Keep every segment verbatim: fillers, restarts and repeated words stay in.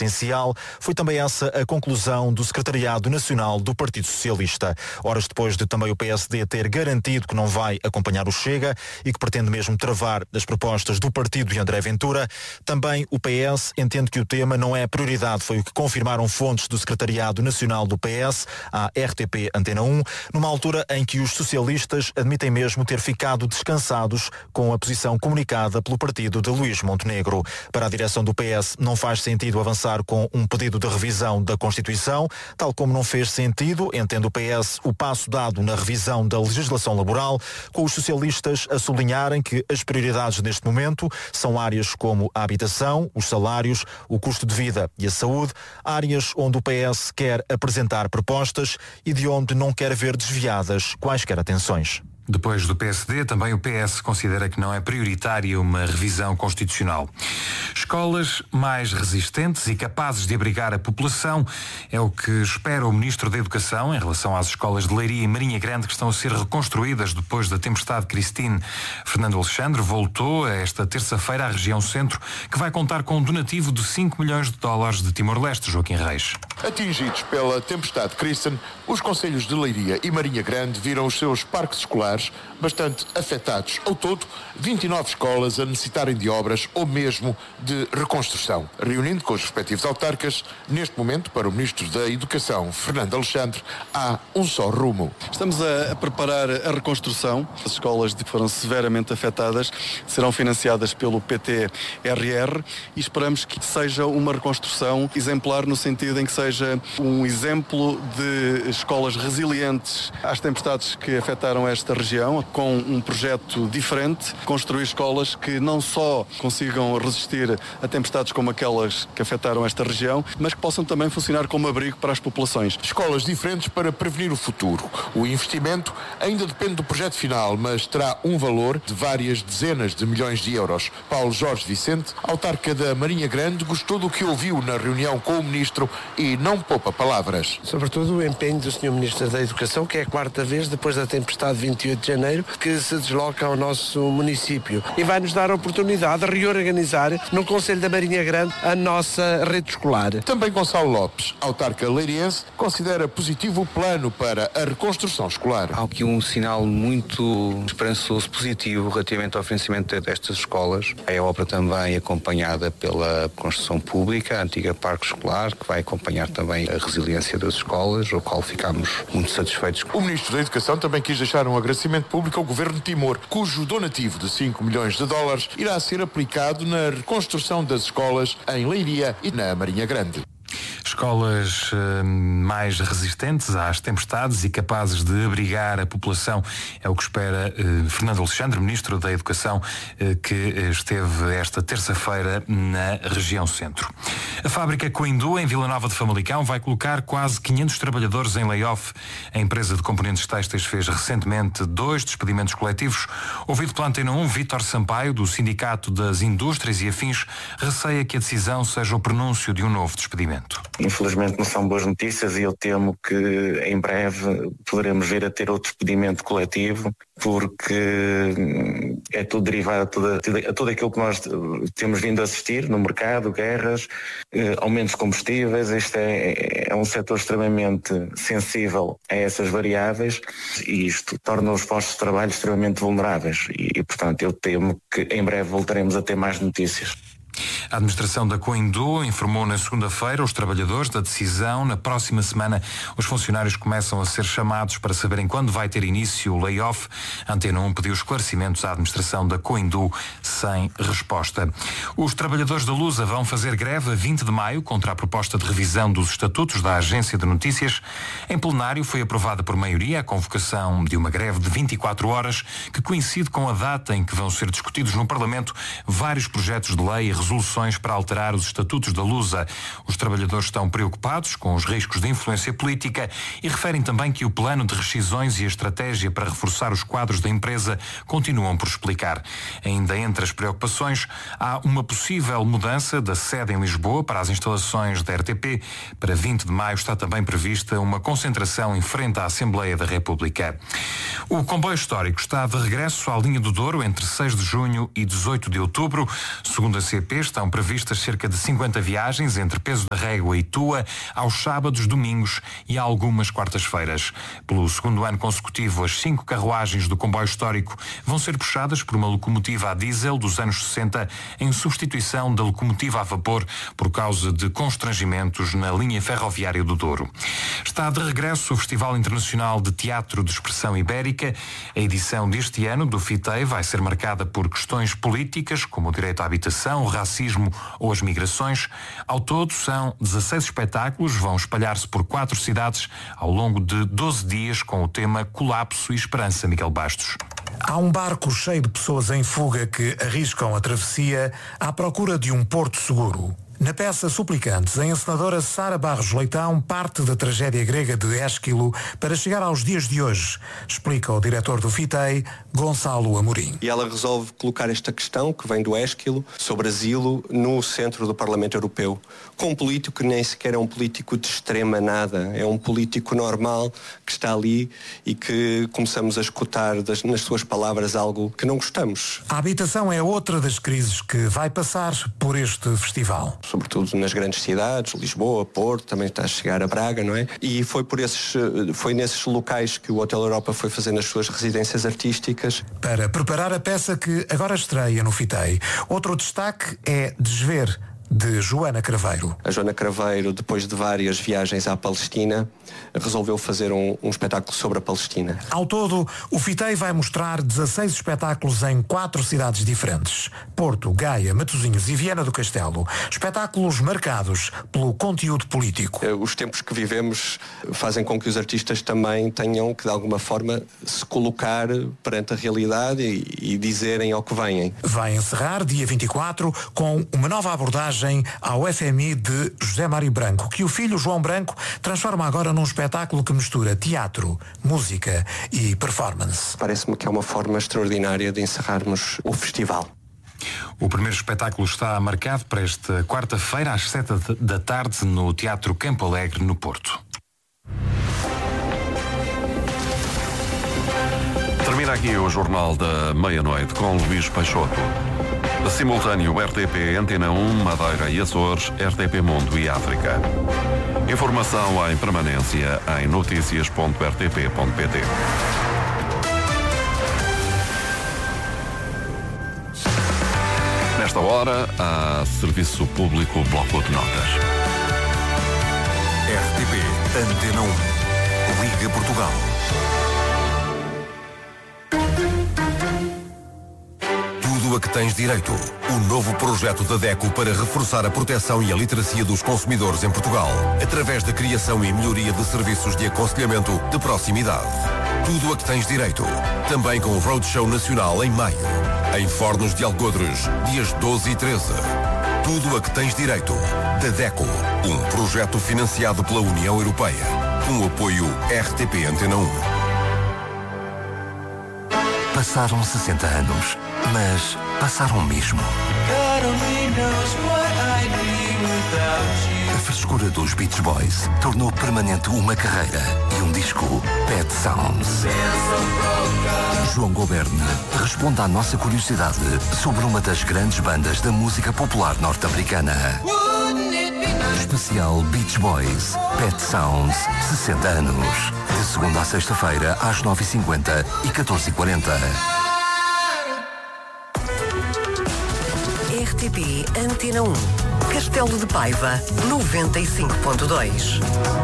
essencial. Foi também essa a conclusão do Secretariado Nacional do Partido Socialista. Horas depois de também o P S D ter garantido que não vai acompanhar o Chega e que pretende mesmo travar as propostas do partido de André Ventura, também o P S entende que o tema não é prioridade. Foi o que confirmaram fontes do Secretariado Nacional do P S à R T P Antena um, numa altura em que os socialistas admitem mesmo ter ficado descansados com a posição comunicada pelo partido de Luís Montenegro. Para a direção do P S não faz sentido avançar com um pedido de revisão da Constituição, tal como não fez sentido, entende o P S, o passo dado na revisão da legislação laboral, com os socialistas a sublinharem que as prioridades neste momento são áreas como a habitação, os salários, o custo de vida e a saúde, áreas onde o P S quer apresentar propostas e de onde não quer ver desviadas quaisquer atenções. Depois do P S D, também o P S considera que não é prioritária uma revisão constitucional. Escolas mais resistentes e capazes de abrigar a população é o que espera o Ministro da Educação em relação às escolas de Leiria e Marinha Grande que estão a ser reconstruídas depois da tempestade Christine. Fernando Alexandre voltou esta terça-feira à região centro, que vai contar com um donativo de cinco milhões de dólares de Timor-Leste, Joaquim Reis. Atingidos pela tempestade Christine, os concelhos de Leiria e Marinha Grande viram os seus parques escolares bastante afetados. Ao todo, vinte e nove escolas a necessitarem de obras ou mesmo de reconstrução. Reunindo com os respectivos autarcas, neste momento, para o Ministro da Educação, Fernando Alexandre, há um só rumo. Estamos a, a preparar a reconstrução. As escolas que foram severamente afetadas serão financiadas pelo P T R R e esperamos que seja uma reconstrução exemplar no sentido em que seja um exemplo de escolas resilientes às tempestades que afetaram esta região, com um projeto diferente, construir escolas que não só consigam resistir a tempestades como aquelas que afetaram esta região, mas que possam também funcionar como abrigo para as populações. Escolas diferentes para prevenir o futuro. O investimento ainda depende do projeto final, mas terá um valor de várias dezenas de milhões de euros. Paulo Jorge Vicente, autarca da Marinha Grande, gostou do que ouviu na reunião com o Ministro e não poupa palavras. Sobretudo o empenho do senhor Ministro da Educação, que é a quarta vez depois da tempestade de vinte e oito de janeiro que se desloca ao nosso município e vai nos dar a oportunidade de reorganizar no Conselho da Marinha Grande a nossa rede escolar. Também Gonçalo Lopes, autarca leiriense, considera positivo o plano para a reconstrução escolar. Há aqui um sinal muito esperançoso, positivo relativamente ao financiamento destas escolas. É a obra também acompanhada pela construção pública, a antiga parque escolar, que vai acompanhar também a resiliência das escolas, ao qual ficamos muito satisfeitos. O Ministro da Educação também quis deixar um agradecimento público ao Governo de Timor, cujo donativo de cinco milhões de dólares irá ser aplicado na reconstrução das escolas em Leiria e na Marinha Grande. Escolas uh, mais resistentes às tempestades e capazes de abrigar a população é o que espera uh, Fernando Alexandre, Ministro da Educação, uh, que esteve esta terça-feira na região centro. A fábrica Coindô, em Vila Nova de Famalicão, vai colocar quase quinhentos trabalhadores em layoff. A empresa de componentes têxteis fez recentemente dois despedimentos coletivos. Ouvido pela Antena um, Vítor Sampaio, do Sindicato das Indústrias e Afins, receia que a decisão seja o prenúncio de um novo despedimento. Infelizmente não são boas notícias e eu temo que em breve poderemos vir a ter outro despedimento coletivo, porque é tudo derivado a tudo, a tudo aquilo que nós temos vindo a assistir no mercado, guerras, aumentos de combustíveis. Este é, é um setor extremamente sensível a essas variáveis e isto torna os postos de trabalho extremamente vulneráveis e, e portanto eu temo que em breve voltaremos a ter mais notícias. A administração da Coindô informou na segunda-feira os trabalhadores da decisão. Na próxima semana, os funcionários começam a ser chamados para saberem quando vai ter início o layoff. A Antena um pediu esclarecimentos à administração da Coindô sem resposta. Os trabalhadores da Lusa vão fazer greve a vinte de maio contra a proposta de revisão dos estatutos da Agência de Notícias. Em plenário foi aprovada por maioria a convocação de uma greve de vinte e quatro horas que coincide com a data em que vão ser discutidos no Parlamento vários projetos de lei e resoluções para alterar os estatutos da Lusa. Os trabalhadores estão preocupados com os riscos de influência política e referem também que o plano de rescisões e a estratégia para reforçar os quadros da empresa continuam por explicar. Ainda entre as preocupações, há uma possível mudança da sede em Lisboa para as instalações da R T P. Para vinte de maio está também prevista uma concentração em frente à Assembleia da República. O comboio histórico está de regresso à linha do Douro entre seis de junho e dezoito de outubro. Segundo a C P, vez estão previstas cerca de cinquenta viagens entre Peso da Régua e Tua aos sábados, domingos e algumas quartas-feiras. Pelo segundo ano consecutivo, as cinco carruagens do comboio histórico vão ser puxadas por uma locomotiva a diesel dos anos sessenta em substituição da locomotiva a vapor por causa de constrangimentos na linha ferroviária do Douro. Está de regresso o Festival Internacional de Teatro de Expressão Ibérica. A edição deste ano do FITEI vai ser marcada por questões políticas, como o direito à habitação, o racismo ou as migrações. Ao todo, são dezasseis espetáculos, vão espalhar-se por quatro cidades ao longo de doze dias com o tema Colapso e Esperança. Miguel Bastos. Há um barco cheio de pessoas em fuga que arriscam a travessia à procura de um porto seguro. Na peça Suplicantes, a encenadora Sara Barros Leitão parte da tragédia grega de Ésquilo para chegar aos dias de hoje, explica o diretor do FITEI, Gonçalo Amorim. E ela resolve colocar esta questão, que vem do Ésquilo, sobre asilo, no centro do Parlamento Europeu, com um político que nem sequer é um político de extrema nada, é um político normal que está ali e que começamos a escutar das, nas suas palavras algo que não gostamos. A habitação é outra das crises que vai passar por este festival. Sobretudo nas grandes cidades, Lisboa, Porto, também está a chegar a Braga, não é? E foi por esses, foi nesses locais que o Hotel Europa foi fazendo as suas residências artísticas. Para preparar a peça que agora estreia no FITEI, outro destaque é Desver, de Joana Craveiro. A Joana Craveiro, depois de várias viagens à Palestina, resolveu fazer um, um espetáculo sobre a Palestina. Ao todo, o FITEI vai mostrar dezasseis espetáculos em quatro cidades diferentes: Porto, Gaia, Matosinhos e Viana do Castelo. Espetáculos marcados pelo conteúdo político. Os tempos que vivemos fazem com que os artistas também tenham que, de alguma forma, se colocar perante a realidade e, e dizerem ao que vêm. Vai encerrar, dia vinte e quatro, com uma nova abordagem ao F M I de José Mário Branco, que o filho João Branco transforma agora num espetáculo que mistura teatro, música e performance. Parece-me que é uma forma extraordinária de encerrarmos o festival. O primeiro espetáculo está marcado para esta quarta-feira, às sete da tarde, no Teatro Campo Alegre, no Porto. Termina aqui o Jornal da Meia-Noite com Luís Peixoto. Simultâneo R T P Antena um, Madeira e Açores, R T P Mundo e África. Informação em permanência em notícias ponto r t p ponto p t. Nesta hora, há Serviço Público Bloco de Notas. R T P Antena um. Liga Portugal. Tudo a que tens direito. O novo projeto da DECO para reforçar a proteção e a literacia dos consumidores em Portugal, através da criação e melhoria de serviços de aconselhamento de proximidade. Tudo a que tens direito. Também com o Roadshow Nacional em maio. Em Fornos de Algodres, dias doze e treze. Tudo a que tens direito. Da DECO. Um projeto financiado pela União Europeia. Com apoio R T P Antena um. Passaram sessenta anos, mas passaram mesmo. A frescura dos Beach Boys tornou permanente uma carreira e um disco, Pet Sounds. João Goberne responde à nossa curiosidade sobre uma das grandes bandas da música popular norte-americana. Especial Beach Boys, Pet Sounds, sessenta anos. De segunda a sexta-feira, às nove e cinquenta e catorze e quarenta. R T P Antena um. Castelo de Paiva, noventa e cinco ponto dois.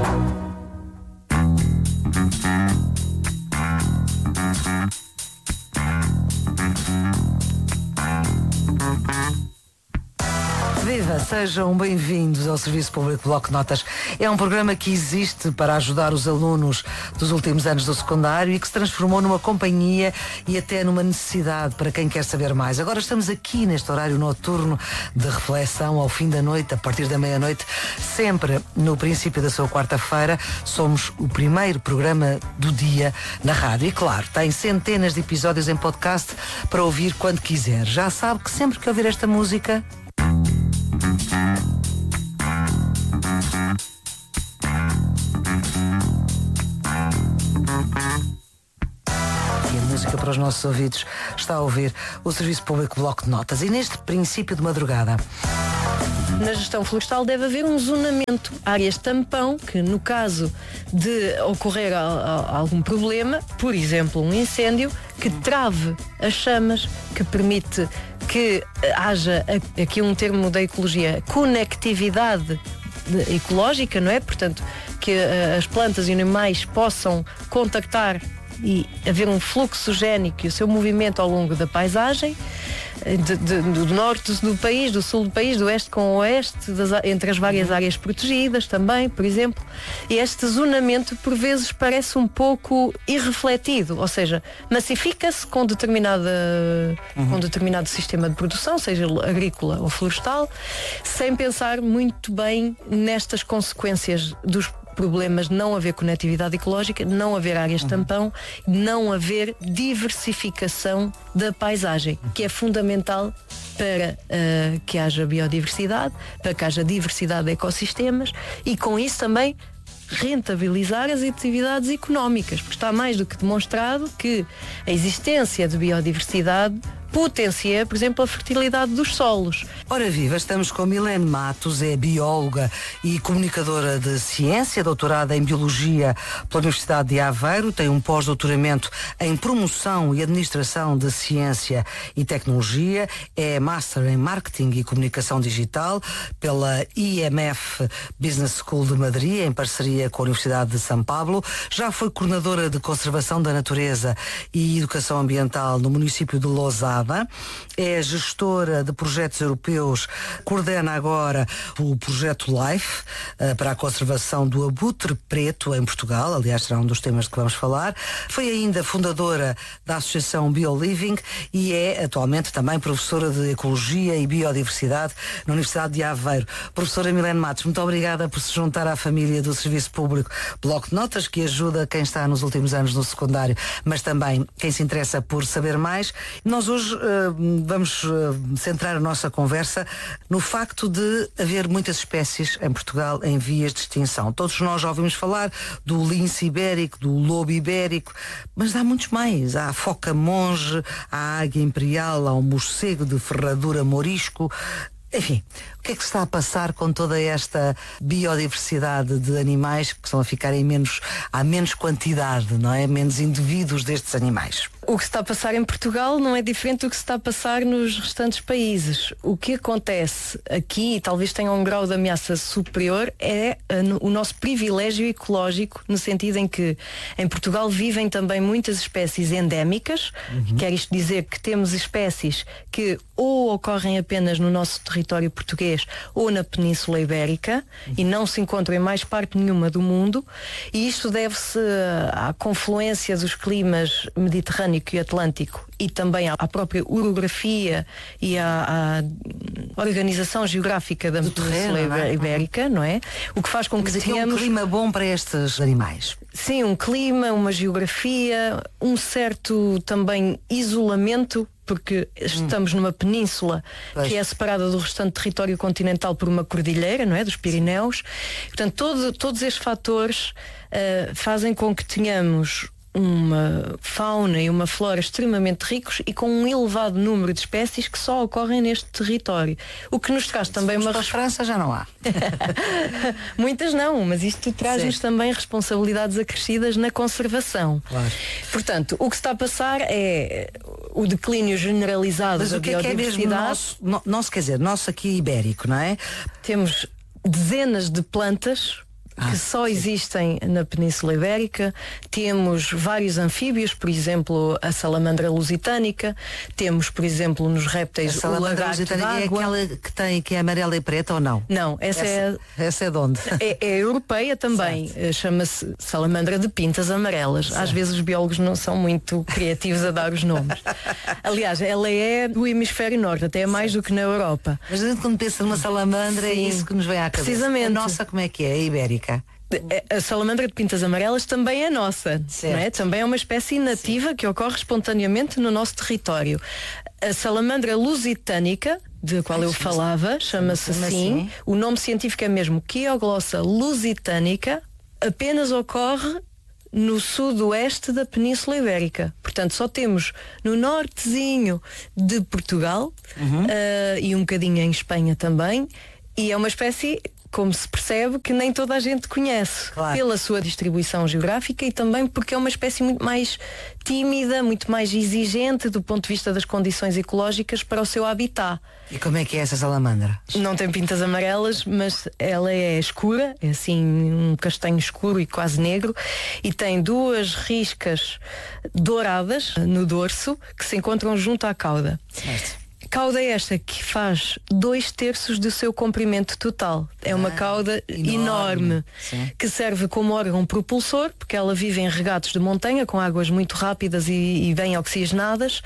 Viva, sejam bem-vindos ao Serviço Público Bloco de Notas. É um programa que existe para ajudar os alunos dos últimos anos do secundário e que se transformou numa companhia e até numa necessidade para quem quer saber mais. Agora estamos aqui neste horário noturno de reflexão ao fim da noite, a partir da meia-noite, sempre no princípio da sua quarta-feira. Somos o primeiro programa do dia na rádio e, claro, tem centenas de episódios em podcast para ouvir quando quiser. Já sabe que sempre que ouvir esta música... E a música para os nossos ouvidos está a ouvir o Serviço Público Bloco de Notas. E neste princípio de madrugada Uhum. Na gestão florestal deve haver um zonamento, áreas tampão, que no caso de ocorrer a, a, algum problema, por exemplo um incêndio, que trave as chamas, que permite que haja aqui um termo da ecologia, conectividade ecológica, não é? Portanto, que uh, as plantas e animais possam contactar e haver um fluxo génico e o seu movimento ao longo da paisagem, de, de, do norte do país, do sul do país, do oeste com o oeste, das, entre as várias áreas protegidas também, por exemplo. E este zonamento por vezes parece um pouco irrefletido, ou seja, massifica-se com, determinada, uhum. com determinado sistema de produção, seja agrícola ou florestal, sem pensar muito bem nestas consequências dos problemas, não haver conectividade ecológica, não haver áreas tampão, não haver diversificação da paisagem, que é fundamental para uh, que haja biodiversidade, para que haja diversidade de ecossistemas e com isso também rentabilizar as atividades económicas, porque está mais do que demonstrado que a existência de biodiversidade potencia, por exemplo, a fertilidade dos solos. Ora viva, estamos com Milene Matos, é bióloga e comunicadora de ciência, doutorada em Biologia pela Universidade de Aveiro, tem um pós-doutoramento em Promoção e Administração de Ciência e Tecnologia, é Master em Marketing e Comunicação Digital pela I M F Business School de Madrid, em parceria com a Universidade de São Paulo, já foi coordenadora de Conservação da Natureza e Educação Ambiental no município de Lousada, é gestora de projetos europeus, coordena agora o projeto LIFE uh, para a conservação do abutre preto em Portugal, aliás será um dos temas de que vamos falar, foi ainda fundadora da Associação BioLiving e é atualmente também professora de Ecologia e Biodiversidade na Universidade de Aveiro. Professora Milene Matos, muito obrigada por se juntar à família do Serviço Público Bloco de Notas, que ajuda quem está nos últimos anos no secundário, mas também quem se interessa por saber mais. Nós hoje uh, vamos uh, centrar a nossa conversa no facto de haver muitas espécies em Portugal em vias de extinção. Todos nós já ouvimos falar do lince ibérico, do lobo ibérico, mas há muitos mais. Há a foca monge, há a águia imperial, há o morcego de ferradura morisco. Enfim, o que é que se está a passar com toda esta biodiversidade de animais que estão a ficar em menos, há menos quantidade, não é? Menos indivíduos destes animais. O que se está a passar em Portugal não é diferente do que se está a passar nos restantes países. O que acontece aqui, e talvez tenha um grau de ameaça superior, é uh, o nosso privilégio ecológico, no sentido em que em Portugal vivem também muitas espécies endémicas, uhum. Quer isto dizer que temos espécies que ou ocorrem apenas no nosso território português ou na Península Ibérica, uhum. E não se encontram em mais parte nenhuma do mundo, e isto deve-se à confluência dos climas mediterrâneos e Atlântico e também à própria orografia e à, à organização geográfica da Península Ibérica, não é? O que faz com que tenhamos um clima bom para estes animais. Sim, um clima, uma geografia, um certo também isolamento, porque estamos numa península pois. Que é separada do restante território continental por uma cordilheira, não é? Dos Pirineus. Portanto, todo, todos estes fatores uh, fazem com que tenhamos uma fauna e uma flora extremamente ricos e com um elevado número de espécies que só ocorrem neste território. O que nos traz também uma... Para a França já não há. Muitas não, mas isto traz-nos também responsabilidades acrescidas na conservação. Claro. Portanto, o que se está a passar é o declínio generalizado mas da o que biodiversidade. É que é mesmo nosso, no, nosso, quer dizer, nosso aqui ibérico, não é? Temos dezenas de plantas que ah, só sim. existem na Península Ibérica. Temos vários anfíbios, por exemplo, a salamandra lusitânica. Temos, por exemplo, nos répteis a salamandra o lagarto d'água. É aquela que tem que é amarela e preta ou não? Não, essa, essa é essa é de onde? É, é europeia também. Chama-se salamandra de pintas amarelas. Certo. Às vezes os biólogos não são muito criativos a dar os nomes. Aliás, ela é do hemisfério norte, até é mais certo. Do que na Europa. Mas a gente quando pensa numa salamandra, sim, é isso que nos vem à cabeça. Precisamente. A nossa como é que é? A ibérica? A salamandra de pintas amarelas também é nossa, não é? Também é uma espécie nativa. Sim. Que ocorre espontaneamente no nosso território. A salamandra lusitânica, de qual eu falava, chama-se assim. assim. O nome científico é mesmo Quioglossa lusitânica, apenas ocorre no sudoeste da Península Ibérica. Portanto, só temos no nortezinho de Portugal, uhum. uh, e um bocadinho em Espanha também. E é uma espécie, como se percebe, que nem toda a gente conhece, claro, pela sua distribuição geográfica e também porque é uma espécie muito mais tímida, muito mais exigente do ponto de vista das condições ecológicas para o seu habitat. E como é que é essa salamandra? Não tem pintas amarelas, mas ela é escura, é assim um castanho escuro e quase negro, e tem duas riscas douradas no dorso que se encontram junto à cauda. Certo. Cauda esta que faz dois terços do seu comprimento total. É uma ah, cauda enorme, enorme que serve como órgão propulsor, porque ela vive em regatos de montanha com águas muito rápidas e, e bem oxigenadas,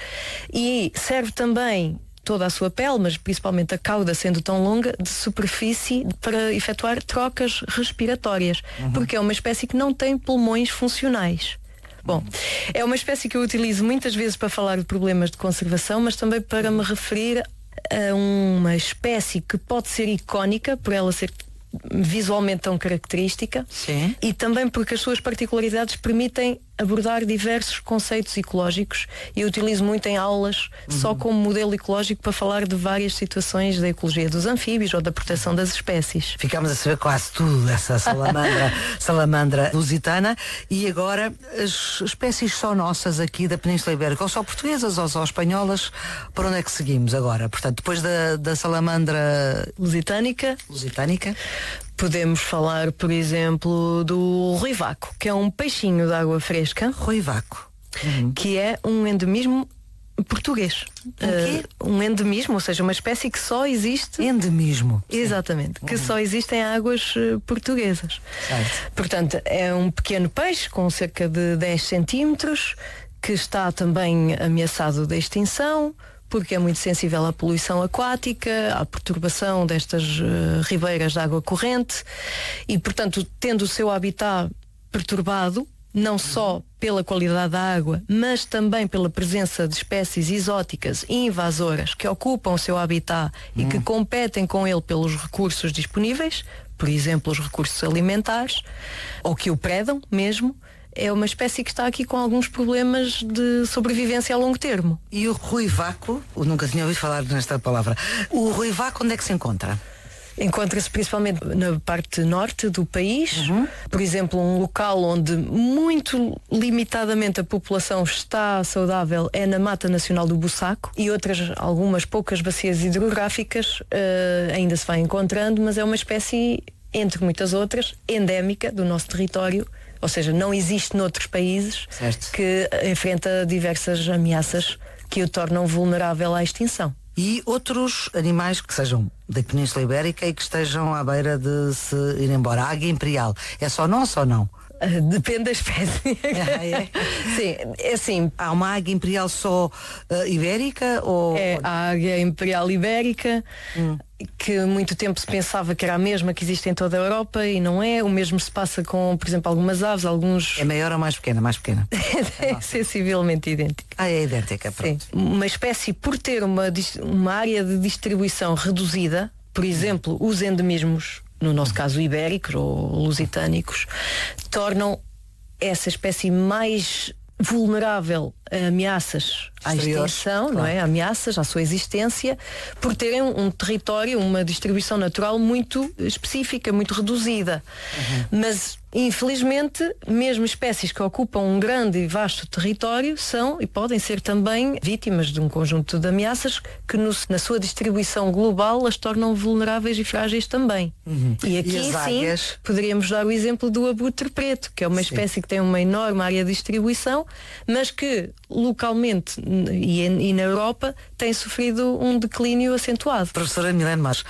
e serve também toda a sua pele, mas principalmente a cauda sendo tão longa, de superfície para efetuar trocas respiratórias, uhum. porque é uma espécie que não tem pulmões funcionais. Bom, é uma espécie que eu utilizo muitas vezes para falar de problemas de conservação, mas também para me referir a uma espécie que pode ser icónica por ela ser visualmente tão característica. Sim. E também porque as suas particularidades permitem abordar diversos conceitos ecológicos, e eu utilizo muito em aulas uhum. só como modelo ecológico para falar de várias situações da ecologia dos anfíbios ou da proteção das espécies. Ficámos a saber quase tudo dessa salamandra, salamandra lusitana. E agora as espécies só nossas aqui da Península Ibérica, ou só portuguesas ou só espanholas, para onde é que seguimos agora? Portanto, depois da, da salamandra lusitânica, lusitânica podemos falar, por exemplo, do ruivaco, que é um peixinho de água fresca. Ruivaco. Uhum. Que é um endemismo português. Um quê? Uh, um endemismo, ou seja, uma espécie que só existe... Endemismo. Exatamente. Sim. Que uhum. só existe em águas uh, portuguesas. Certo. Portanto, é um pequeno peixe com cerca de dez centímetros, que está também ameaçado de extinção, porque é muito sensível à poluição aquática, à perturbação destas uh, ribeiras de água corrente, e, portanto, tendo o seu habitat perturbado, não só pela qualidade da água, mas também pela presença de espécies exóticas e invasoras que ocupam o seu habitat hum. e que competem com ele pelos recursos disponíveis, por exemplo, os recursos alimentares, ou que o predam mesmo, é uma espécie que está aqui com alguns problemas de sobrevivência a longo termo. E o ruivaco, eu nunca tinha ouvido falar nesta palavra, o ruivaco onde é que se encontra? Encontra-se principalmente na parte norte do país, uhum. por exemplo, um local onde muito limitadamente a população está saudável é na Mata Nacional do Bussaco, e outras, algumas poucas bacias hidrográficas uh, ainda se vai encontrando, mas é uma espécie, entre muitas outras, endémica do nosso território, ou seja, não existe noutros países, certo. Que enfrenta diversas ameaças que o tornam vulnerável à extinção. E outros animais que sejam da Península Ibérica e que estejam à beira de se ir embora. A águia imperial, é só nossa ou não? Uh, depende da espécie. Ah, é? Sim, é assim. Há uma águia imperial só uh, ibérica? Ou... É a águia imperial ibérica, hum. que muito tempo se pensava que era a mesma que existe em toda a Europa e não é. O mesmo se passa com, por exemplo, algumas aves, alguns... É maior ou mais pequena? Mais pequena. É sensivelmente idêntica. Ah, é idêntica, pronto. Sim. Uma espécie, por ter uma, uma área de distribuição reduzida, por exemplo, os endemismos, no nosso caso ibéricos ou lusitânicos, tornam essa espécie mais vulnerável a ameaças à extinção, claro. Não é? Ameaças à sua existência, por terem um, um território, uma distribuição natural muito específica, muito reduzida. Uhum. Mas, infelizmente, mesmo espécies que ocupam um grande e vasto território são e podem ser também vítimas de um conjunto de ameaças que no, na sua distribuição global as tornam vulneráveis e frágeis também. Uhum. E aqui e sim poderíamos dar o exemplo do abutre preto, que é uma sim. espécie que tem uma enorme área de distribuição, mas que localmente e, e na Europa tem sofrido um declínio acentuado. Professora Milene Matos,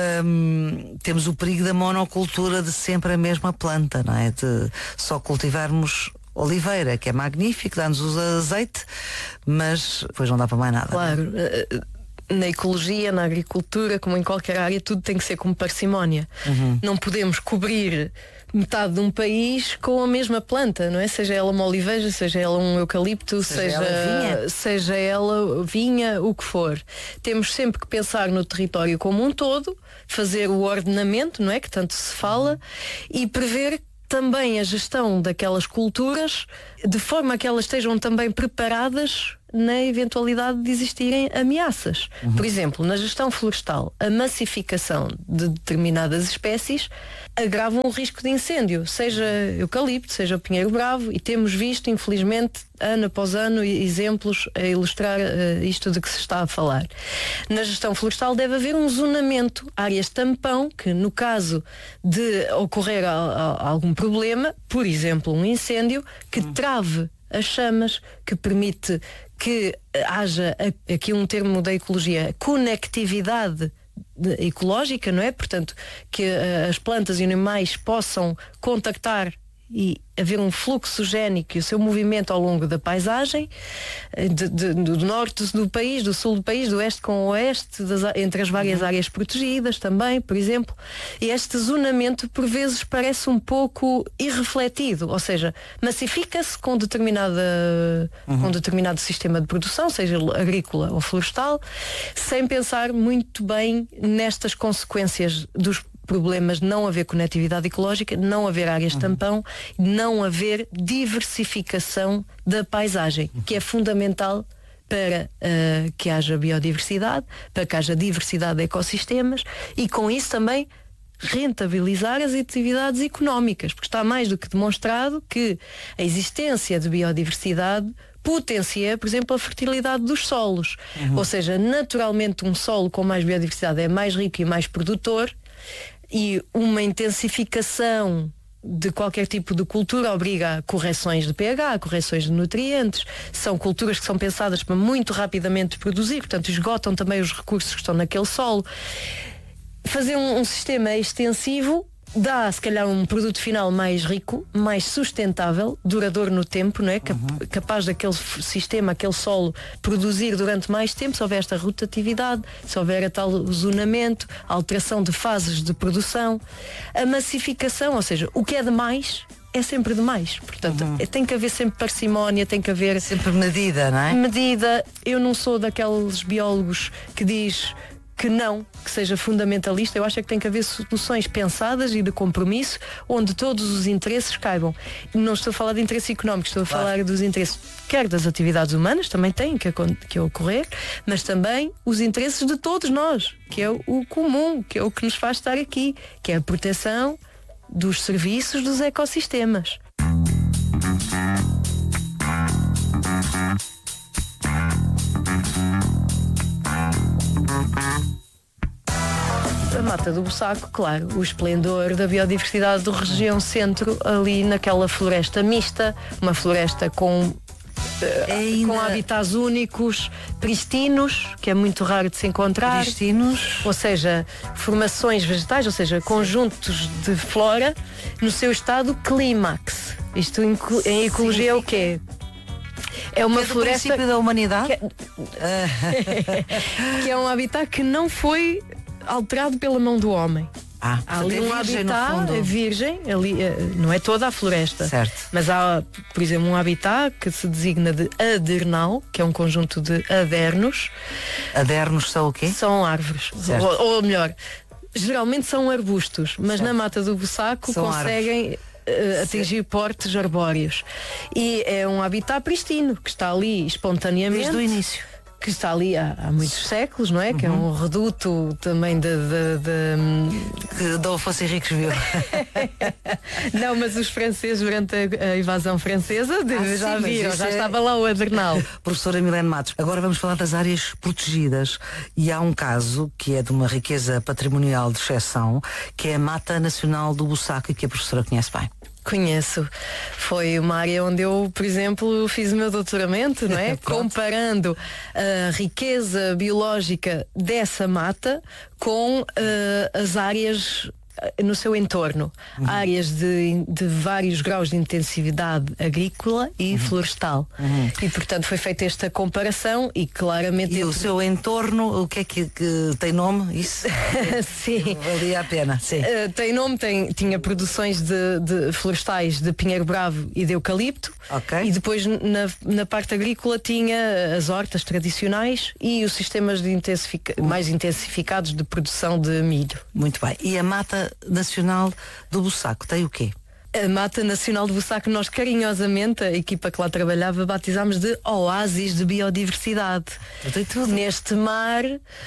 hum, temos o perigo da monocultura de sempre a mesma planta, não é? De só cultivarmos oliveira, que é magnífico, dá-nos o azeite, mas depois não dá para mais nada. Claro. Na ecologia, na agricultura, como em qualquer área, tudo tem que ser com parcimónia. Uhum. Não podemos cobrir metade de um país com a mesma planta, não é? Seja ela uma oliveira, seja ela um eucalipto, seja, seja, ela, vinha. seja ela vinha, o que for. Temos sempre que pensar no território como um todo, fazer o ordenamento, não é? Que tanto se fala, uhum. e prever também a gestão daquelas culturas de forma a que elas estejam também preparadas na eventualidade de existirem ameaças. Uhum. Por exemplo, na gestão florestal, a massificação de determinadas espécies agravam o risco de incêndio, seja eucalipto, seja o pinheiro bravo, e temos visto, infelizmente, ano após ano, exemplos a ilustrar uh, isto de que se está a falar. Na gestão florestal deve haver um zonamento, áreas tampão, que no caso de ocorrer a, a, algum problema, por exemplo, um incêndio, que trave as chamas, que permite que haja aqui um termo da ecologia, conectividade ecológica, não é? Portanto, que uh, as plantas e animais possam contactar e haver um fluxo génico e o seu movimento ao longo da paisagem, de, de, do norte do país, do sul do país, do oeste com o oeste, das, entre as várias uhum. áreas protegidas também, por exemplo. E este zonamento por vezes parece um pouco irrefletido, ou seja, massifica-se com, determinada, uhum. com determinado sistema de produção, seja agrícola ou florestal, sem pensar muito bem nestas consequências dos problemas de não haver conectividade ecológica, não haver áreas uhum. tampão, não haver diversificação da paisagem, que é fundamental para uh, que haja biodiversidade, para que haja diversidade de ecossistemas e com isso também rentabilizar as atividades económicas, porque está mais do que demonstrado que a existência de biodiversidade potencia, por exemplo, a fertilidade dos solos. Uhum. Ou seja, naturalmente um solo com mais biodiversidade é mais rico e mais produtor, e uma intensificação de qualquer tipo de cultura obriga a correções de pH, correções de nutrientes. São culturas que são pensadas para muito rapidamente produzir, portanto esgotam também os recursos que estão naquele solo. Fazer um, um sistema extensivo dá, se calhar, um produto final mais rico, mais sustentável, duradouro no tempo, não é? Uhum. Capaz daquele sistema, aquele solo, produzir durante mais tempo, se houver esta rotatividade, se houver a tal zonamento, a alteração de fases de produção, a massificação, ou seja, o que é demais é sempre demais. Portanto, uhum. tem que haver sempre parcimónia, tem que haver... Sempre medida, não é? Medida. Eu não sou daqueles biólogos que diz... que não, que seja fundamentalista. Eu acho é que tem que haver soluções pensadas e de compromisso onde todos os interesses caibam. Não estou a falar de interesse económico, estou a claro. falar dos interesses, quer das atividades humanas, também têm que, que ocorrer, mas também os interesses de todos nós, que é o comum, que é o que nos faz estar aqui, que é a proteção dos serviços dos ecossistemas. A Mata do Bussaco, claro, o esplendor da biodiversidade da região centro, ali naquela floresta mista, uma floresta com, uh, com habitats únicos, pristinos, que é muito raro de se encontrar. Pristinos. Ou seja, formações vegetais, ou seja, conjuntos de flora no seu estado clímax. Isto em, em ecologia é o quê? É uma que é do floresta princípio da humanidade que é, que é um habitat que não foi alterado pela mão do homem. Ah, há ali é um virgem, habitat é virgem, ali, não é toda a floresta, certo. Mas há, por exemplo, um habitat que se designa de adernal, que é um conjunto de adernos. Adernos são o quê? São árvores, ou, ou melhor, geralmente são arbustos, mas certo. Na Mata do Bussaco são conseguem uh, atingir portes arbóreos. E é um habitat pristino, que está ali espontaneamente. Desde o início. Que está ali há, há muitos séculos, não é? Uhum. Que é um reduto também de... de, de... Que Dom Afonso Henriques viu. Não, mas os franceses, durante a, a invasão francesa, de, ah, já sim, viram, já é... estava lá o adernal. Professora Milene Matos, agora vamos falar das áreas protegidas. E há um caso que é de uma riqueza patrimonial de exceção, que é a Mata Nacional do Bussaco, e que a professora conhece bem. Conheço. Foi uma área onde eu, por exemplo, fiz o meu doutoramento, não é? Comparando a riqueza biológica dessa mata com uh, as áreas no seu entorno. Uhum. Áreas de, de vários graus de intensividade agrícola e uhum. florestal. Uhum. E, portanto, foi feita esta comparação e claramente... E entre... o seu entorno, o que é que, que tem nome? Isso? Sim. Valia a pena, sim. Uh, tem nome, tem, tinha produções de, de florestais de pinheiro bravo e de eucalipto. Okay. E depois, na, na parte agrícola, tinha as hortas tradicionais e os sistemas de intensific... uhum. mais intensificados de produção de milho. Muito bem. E a Mata Nacional do Bussaco tem o quê? A Mata Nacional do Bussaco, nós carinhosamente, a equipa que lá trabalhava, batizámos de oásis de biodiversidade. Neste mar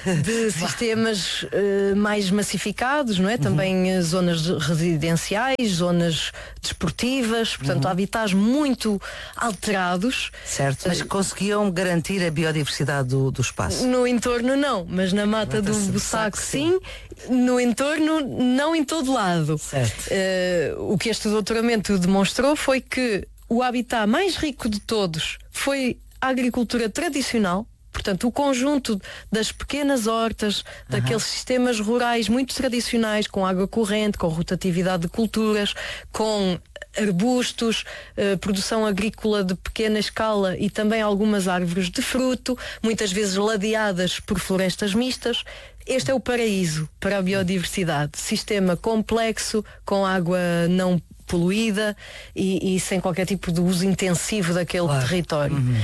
de sistemas uh, mais massificados, não é? Também uhum. zonas residenciais, zonas desportivas, portanto, uhum. habitats muito alterados. Certo, mas conseguiam garantir a biodiversidade do, do espaço? No entorno não, mas na Mata do Bussaco sim. No entorno não em todo lado. Certo. Uh, o que este doutoramento demonstrou foi que o habitat mais rico de todos foi a agricultura tradicional. Portanto, o conjunto das pequenas hortas, uhum. daqueles sistemas rurais muito tradicionais, com água corrente, com rotatividade de culturas, com arbustos, eh, produção agrícola de pequena escala e também algumas árvores de fruto, muitas vezes ladeadas por florestas mistas. Este é o paraíso para a biodiversidade. Sistema complexo, com água não poluída e, e sem qualquer tipo de uso intensivo daquele claro. território. Uhum.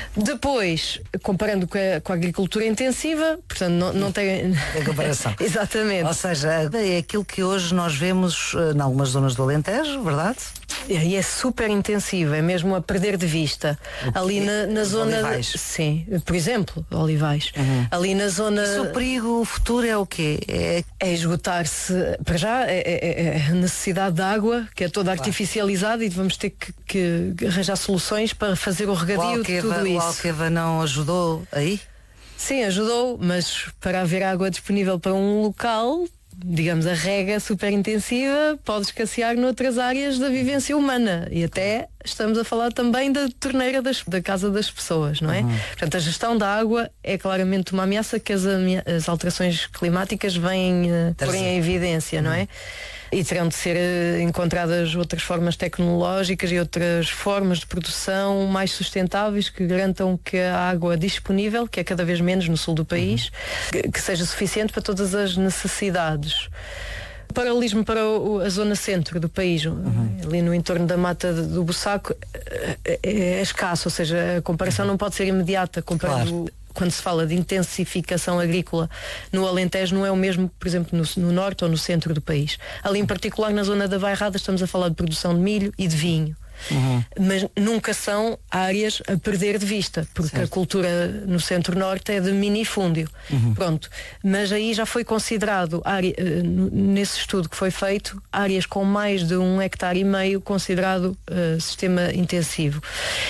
Depois, comparando com a, com a agricultura intensiva, portanto, não, não tem... É comparação. Exatamente. Ou seja, é aquilo que hoje nós vemos uh, em algumas zonas do Alentejo, verdade? E é super intensivo, é mesmo a perder de vista. Ali na, na zona... Olivais. Sim, por exemplo, olivais. Uhum. Ali na zona... Isso, o perigo, o futuro é o quê? É, é esgotar-se, para já, é, é, é a necessidade de água, que é toda artificializada, e vamos ter que, que arranjar soluções para fazer o regadio de tudo isso. O Alqueva não ajudou aí? Sim, ajudou, mas para haver água disponível para um local, digamos, a rega super intensiva pode escassear noutras áreas da vivência humana, e até estamos a falar também da torneira das, da casa das pessoas, não é? Uhum. Portanto, a gestão da água é claramente uma ameaça que as, as alterações climáticas vêm uh, pôr em evidência, uhum. não é? E terão de ser uh, encontradas outras formas tecnológicas e outras formas de produção mais sustentáveis que garantam que a água disponível, que é cada vez menos no sul do país, uhum. que, que seja suficiente para todas as necessidades. O paralelismo para o, a zona centro do país, uhum. ali no entorno da Mata do Bussaco, é, é escasso, ou seja, a comparação uhum. não pode ser imediata, comparando... Claro. Quando se fala de intensificação agrícola no Alentejo, não é o mesmo, por exemplo, no, no norte ou no centro do país. Ali em particular, na zona da Bairrada, estamos a falar de produção de milho e de vinho. Uhum. Mas nunca são áreas a perder de vista, porque certo. A cultura no centro-norte é de minifúndio. Uhum. Pronto. Mas aí já foi considerado, área, nesse estudo que foi feito, áreas com mais de um hectare e meio considerado uh, sistema intensivo.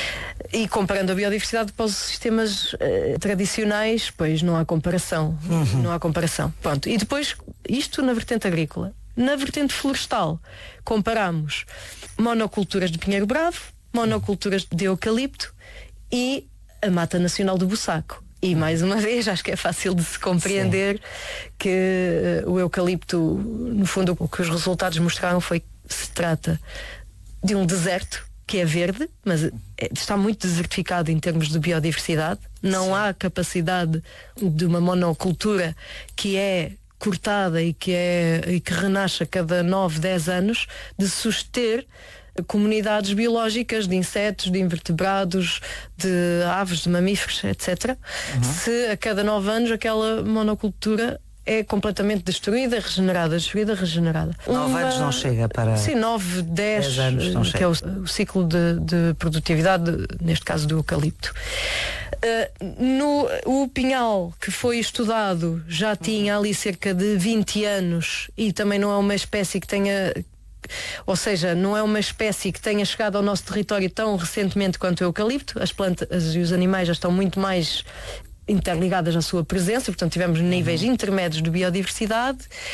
E comparando a biodiversidade para os sistemas uh, tradicionais, pois não há comparação. Uhum. Não há comparação. Pronto. E depois, isto na vertente agrícola. Na vertente florestal, comparamos monoculturas de pinheiro bravo, monoculturas de eucalipto e a Mata Nacional do Bussaco. E mais uma vez, acho que é fácil de se compreender Sim. que uh, o eucalipto, no fundo, o que os resultados mostraram foi que se trata de um deserto que é verde, mas está muito desertificado em termos de biodiversidade. Não Sim. há capacidade de uma monocultura que é cortada e que, é, e que renasce a cada nove, dez anos de suster comunidades biológicas de insetos, de invertebrados, de aves, de mamíferos, etcétera. Uhum. Se a cada nove anos aquela monocultura é completamente destruída, regenerada, destruída, regenerada. Nove Uma... anos não chega para... Sim, nove, dez, dez anos não que chega. é o, o ciclo de, de produtividade, neste caso do eucalipto. Uh, no, o pinhal que foi estudado já tinha ali cerca de vinte anos e também não é uma espécie que tenha... Ou seja, não é uma espécie que tenha chegado ao nosso território tão recentemente quanto o eucalipto. As plantas e os animais já estão muito mais interligadas à sua presença, portanto tivemos níveis intermédios de biodiversidade.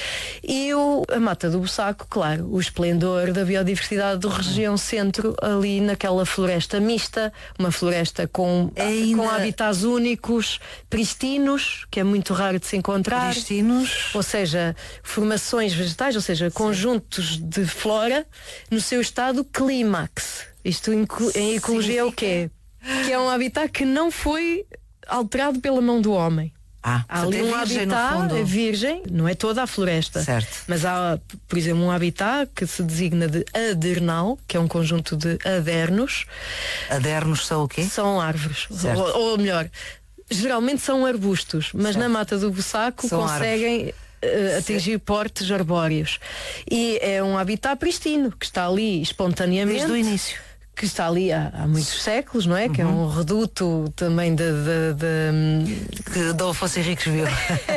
E o, a Mata do Bussaco, claro, o esplendor da biodiversidade da região centro, ali naquela floresta mista, uma floresta com, Ainda... com habitats únicos, pristinos, que é muito raro de se encontrar. Pristinos. Ou seja, formações vegetais, ou seja, Sim. conjuntos de flora no seu estado clímax. Isto em, em ecologia é o quê? Que é um habitat que não foi alterado pela mão do homem. Ah, há ali um virgem, habitat é virgem, não é toda a floresta, certo. Mas há, por exemplo, um habitat que se designa de adernal, que é um conjunto de adernos. Adernos são o quê? São árvores, ou, ou melhor, geralmente são arbustos, mas certo. Na Mata do Bussaco são conseguem árvores. uh, atingir portes arbóreos. E é um habitat pristino, que está ali espontaneamente. Desde o início. Que está ali há, há muitos séculos, não é? Uhum. Que é um reduto também de... de, de... Que Dom Afonso Henriques viu.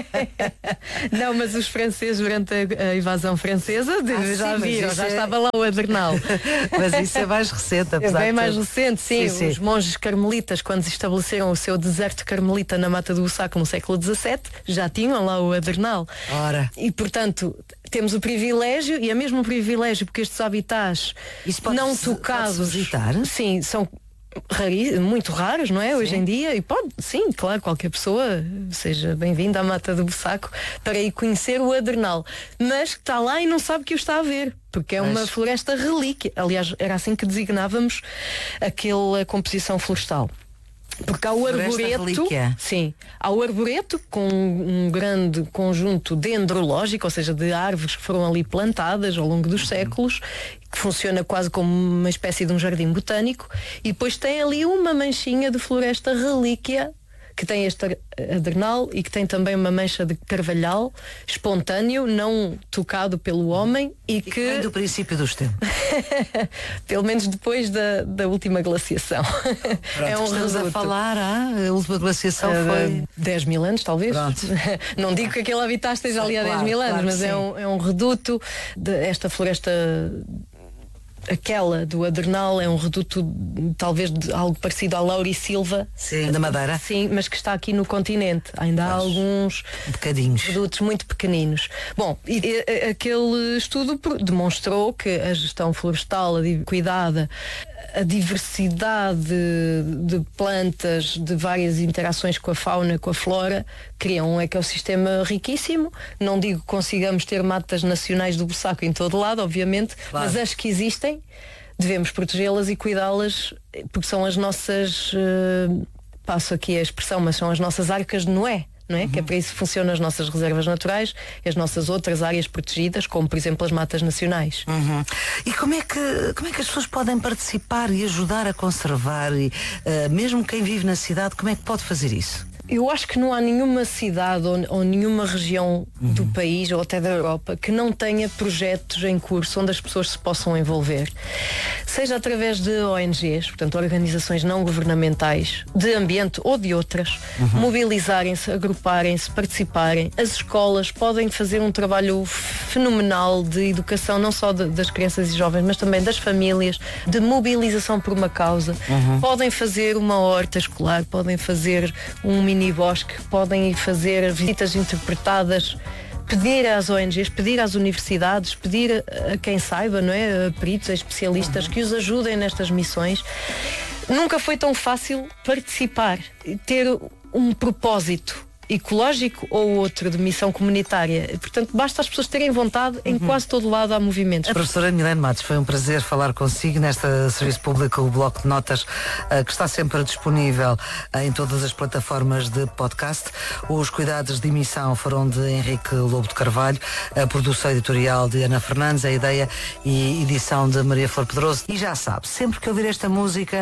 Não, mas os franceses, durante a, a invasão francesa, ah, já sim, viram, já é... estava lá o Adernal. Mas isso é mais recente, apesar É bem de... mais recente, sim. sim, Os sim. monges carmelitas, quando estabeleceram o seu deserto carmelita na Mata do Bussaco no século dezassete, já tinham lá o Adernal. Ora. E, portanto, temos o privilégio, e é mesmo um privilégio, porque estes habitats não tocados... Sim, são rari, muito raros, não é? Sim. Hoje em dia, e pode, sim, claro, qualquer pessoa seja bem-vinda à Mata do Bussaco para ir conhecer o Adernal, mas que está lá e não sabe que o está a ver, porque é uma mas... floresta relíquia. Aliás, era assim que designávamos aquela composição florestal. Porque há o arboreto, sim, há o arboreto com um grande conjunto dendrológico, ou seja, de árvores que foram ali plantadas ao longo dos séculos, que funciona quase como uma espécie de um jardim botânico, e depois tem ali uma manchinha de floresta relíquia, que tem este Adernal e que tem também uma mancha de carvalhal espontâneo, não tocado pelo homem e, e que... vem do princípio dos tempos. Pelo menos depois da, da última glaciação. Pronto, é um estamos reduto. a falar, ah, a última glaciação uh, foi... dez mil anos, talvez. Pronto. Não digo que aquele habitat esteja ali há claro, dez mil anos, claro mas é um, é um reduto desta floresta. Aquela do Adernal é um reduto talvez de algo parecido à Laurisilva. Sim, da Madeira. Sim, mas que está aqui no continente. Ainda há alguns bocadinhos. Redutos muito pequeninos. Bom, e, e, aquele estudo demonstrou que a gestão florestal cuidada, a diversidade de plantas, de várias interações com a fauna, com a flora, criam um ecossistema riquíssimo. Não digo que consigamos ter matas nacionais do Bussaco em todo lado, obviamente, claro. Mas as que existem, devemos protegê-las e cuidá-las, porque são as nossas, uh, passo aqui a expressão, mas são as nossas arcas de Noé. Não é? Uhum. Que é para isso que funcionam as nossas reservas naturais e as nossas outras áreas protegidas, como por exemplo as matas nacionais. Uhum. E como é, que, como é que as pessoas podem participar e ajudar a conservar? E, uh, mesmo quem vive na cidade, como é que pode fazer isso? Eu acho que não há nenhuma cidade ou, ou nenhuma região uhum. do país ou até da Europa que não tenha projetos em curso onde as pessoas se possam envolver. Seja através de O N Gs, portanto organizações não governamentais, de ambiente ou de outras, uhum. mobilizarem-se, agruparem-se, participarem. As escolas podem fazer um trabalho fenomenal de educação, não só de, das crianças e jovens, mas também das famílias, de mobilização por uma causa. Uhum. Podem fazer uma horta escolar, podem fazer um mini bosque, podem ir fazer visitas interpretadas, pedir às O N Gs, pedir às universidades, pedir a, a quem saiba, não é? A peritos, a especialistas uhum. que os ajudem nestas missões. Nunca foi tão fácil participar, ter um propósito ecológico ou outro de missão comunitária. Portanto, basta as pessoas terem vontade, em uhum. quase todo lado há movimentos. A professora Milene Matos, foi um prazer falar consigo nesta Serviço Público, o Bloco de Notas, uh, que está sempre disponível uh, em todas as plataformas de podcast. Os cuidados de emissão foram de Henrique Lobo de Carvalho, a produção editorial de Ana Fernandes, a ideia e edição de Maria Flor Pedroso. E já sabe, sempre que ouvir esta música...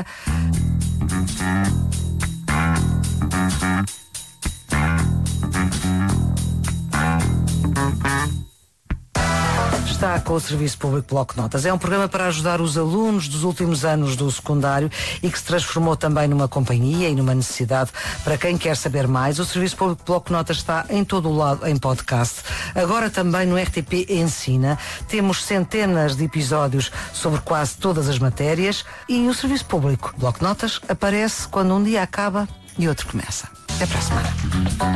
Está com o Serviço Público Bloco de Notas. É um programa para ajudar os alunos dos últimos anos do secundário e que se transformou também numa companhia e numa necessidade para quem quer saber mais. O Serviço Público Bloco de Notas está em todo o lado em podcast. Agora também no R T P Ensina. Temos centenas de episódios sobre quase todas as matérias e o Serviço Público Bloco de Notas aparece quando um dia acaba e outro começa. Até para a semana.